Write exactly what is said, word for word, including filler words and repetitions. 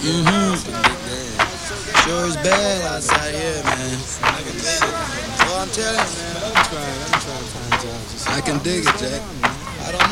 Mm-hmm. Sure is bad outside here, man. I can dig it. Well, I'm telling you, man. I can dig it, Jack. I don't know.